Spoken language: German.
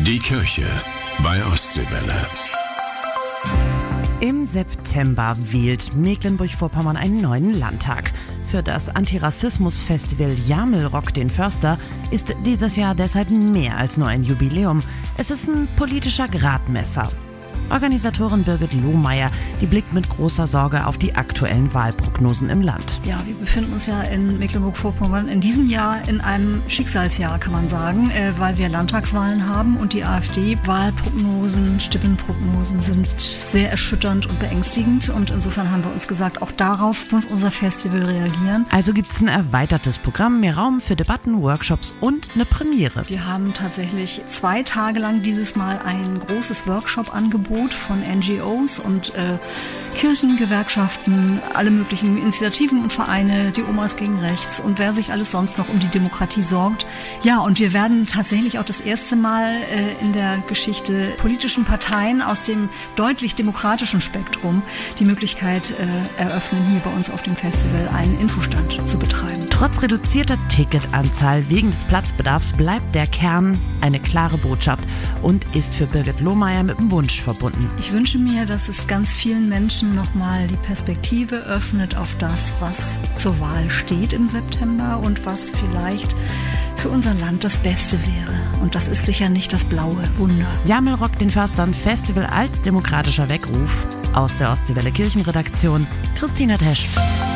Die Kirche bei Ostseewelle. Im September wählt Mecklenburg-Vorpommern einen neuen Landtag. Für das Antirassismus-Festival Jamel-Rock den Förster ist dieses Jahr deshalb mehr als nur ein Jubiläum. Es ist ein politischer Gradmesser. Organisatorin Birgit Lohmeier, die blickt mit großer Sorge auf die aktuellen Wahlprognosen im Land. Ja, wir befinden uns ja in Mecklenburg-Vorpommern in diesem Jahr in einem Schicksalsjahr, kann man sagen, weil wir Landtagswahlen haben und die AfD-Wahlprognosen, Stimmenprognosen sind sehr erschütternd und beängstigend und insofern haben wir uns gesagt, auch darauf muss unser Festival reagieren. Also gibt es ein erweitertes Programm, mehr Raum für Debatten, Workshops und eine Premiere. Wir haben tatsächlich 2 Tage lang dieses Mal ein großes Workshop-Angebot von NGOs und Kirchengewerkschaften, alle möglichen Initiativen und Vereine, die Omas gegen Rechts und wer sich alles sonst noch um die Demokratie sorgt. Ja, und wir werden tatsächlich auch das erste Mal in der Geschichte politischen Parteien aus dem deutlich demokratischen Spektrum die Möglichkeit eröffnen, hier bei uns auf dem Festival einen Infostand zu betreiben. Trotz reduzierter Ticketanzahl wegen des Platzbedarfs bleibt der Kern eine klare Botschaft und ist für Birgit Lohmeier mit dem Wunsch verbunden. Ich wünsche mir, dass es ganz vielen Menschen nochmal die Perspektive öffnet auf das, was zur Wahl steht im September und was vielleicht für unser Land das Beste wäre. Und das ist sicher nicht das blaue Wunder. Jamel-Rock den Förstern Festival als demokratischer Weckruf. Aus der Ostseewelle Kirchenredaktion, Christina Tesch.